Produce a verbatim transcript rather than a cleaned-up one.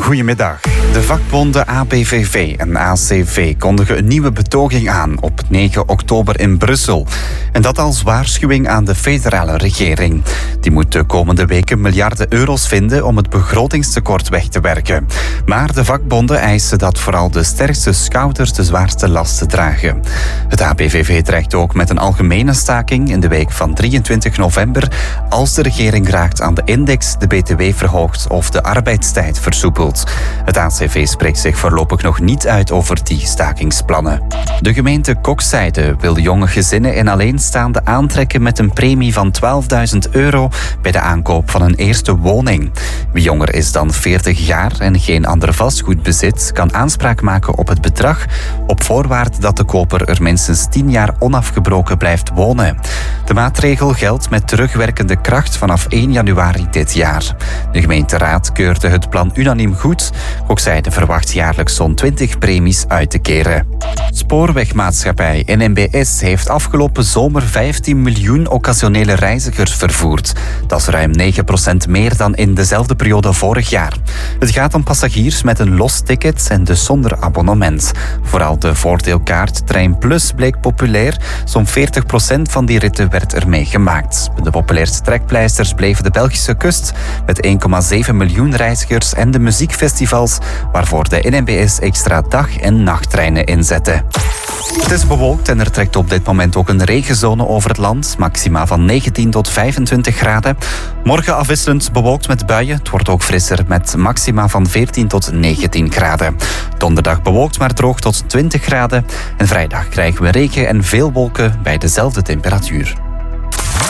Goedemiddag. De vakbonden A B V V en A C V kondigen een nieuwe betoging aan op negen oktober in Brussel. En dat als waarschuwing aan de federale regering. Die moet de komende weken miljarden euro's vinden om het begrotingstekort weg te werken. Maar de vakbonden eisen dat vooral de sterkste schouders de zwaarste lasten dragen. Het A B V V dreigt ook met een algemene staking in de week van drieëntwintig november als de regering raakt aan de index, de B T W verhoogt of de arbeidstijd versoepelt. Het A C V spreekt zich voorlopig nog niet uit over die stakingsplannen. De gemeente Kokzijde wil jonge gezinnen en alleenstaanden aantrekken met een premie van twaalfduizend euro bij de aankoop van een eerste woning. Wie jonger is dan veertig jaar en geen ander vastgoed bezit, kan aanspraak maken op het bedrag op voorwaarde dat de koper er minstens tien jaar onafgebroken blijft wonen. De maatregel geldt met terugwerkende kracht vanaf één januari dit jaar. De gemeenteraad keurde het plan unaniem goed. Kokzijde verwacht jaarlijks zo'n twintig premies uit te keren. Spoorwegmaatschappij N M B S heeft afgelopen zomer vijftien miljoen occasionele reizigers vervoerd. Dat is ruim negen procent meer dan in dezelfde periode vorig jaar. Het gaat om passagiers met een los ticket en dus zonder abonnement. Vooral de voordeelkaart Trein Plus bleek populair. Zo'n veertig procent van die ritten werd ermee gemaakt. De populairste trekpleisters bleven de Belgische kust met één komma zeven miljoen reizigers en de muziekfestivals waarvoor de N M B S extra dag- en nachttreinen inzette. Het is bewolkt en er trekt op dit moment ook een regenzone over het land. Maxima van negentien tot vijfentwintig graden. Morgen afwisselend bewolkt met buien. Het wordt ook frisser met maxima van veertien tot negentien graden. Donderdag bewolkt maar droog tot twintig graden. En vrijdag krijgen we regen en veel wolken bij dezelfde temperatuur.